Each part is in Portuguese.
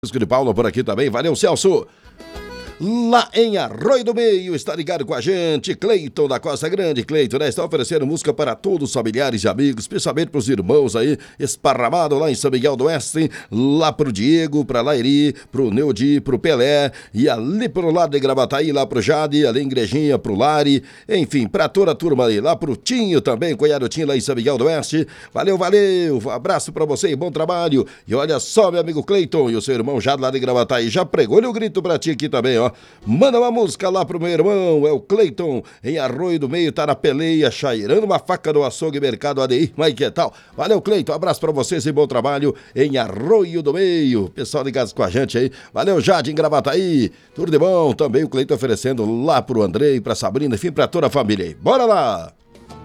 Francisco de Paula por aqui também, valeu Celso. Lá em Arroio do Meio, está ligado com a gente, Cleiton da Costa Grande. Cleiton, né? Está oferecendo música para todos os familiares e amigos, especialmente para os irmãos aí, esparramado lá em São Miguel do Oeste, lá pro Diego, pra Lairi, pro Neudi, pro Pelé, e ali pro lado de Gravataí, lá pro Jade, ali em Igrejinha, pro Lari, enfim, pra toda a turma aí, lá pro Tinho também, cunhado Tinho lá em São Miguel do Oeste. Valeu, valeu, abraço pra você e bom trabalho. E olha só, meu amigo Cleiton e o seu irmão Jade lá de Gravataí, já pregou o grito pra ti aqui também, ó. Manda uma música lá pro meu irmão, é o Cleiton, em Arroio do Meio, tá na peleia, chairando uma faca no açougue, mercado ADI, mas que tal? Valeu, Cleiton, abraço pra vocês e bom trabalho em Arroio do Meio. Pessoal ligado com a gente aí, valeu, Jade, em Gravataí, tudo de bom. Também o Cleiton oferecendo lá pro Andrei, pra Sabrina, enfim, pra toda a família aí. Bora lá!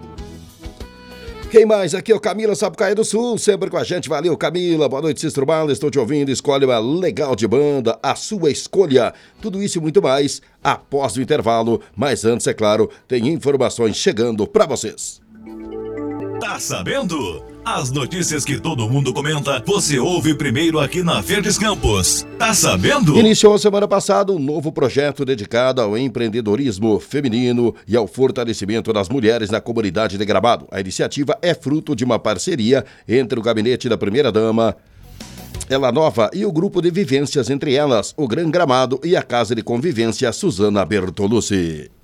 Quem mais? Aqui é o Camila Sapucaí do Sul, sempre com a gente. Valeu, Camila. Boa noite, Cistro Bala. Estou te ouvindo. Escolhe uma legal de banda, a sua escolha. Tudo isso e muito mais após o intervalo. Mas antes, é claro, tem informações chegando para vocês. Tá sabendo? As notícias que todo mundo comenta, você ouve primeiro aqui na Verdes Campos. Tá sabendo? Iniciou semana passada um novo projeto dedicado ao empreendedorismo feminino e ao fortalecimento das mulheres na comunidade de Gramado. A iniciativa é fruto de uma parceria entre o gabinete da primeira-dama, Ela Nova, e o grupo de vivências, entre elas, o Gran Gramado e a Casa de Convivência Suzana Bertolucci.